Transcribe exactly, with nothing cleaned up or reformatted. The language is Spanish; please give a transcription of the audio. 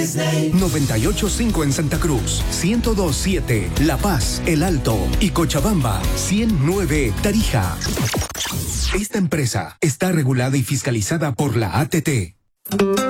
noventa y ocho punto cinco en Santa Cruz, ciento dos punto siete La Paz, El Alto y Cochabamba, ciento nueve Tarija. Esta empresa está regulada y fiscalizada por la A T T.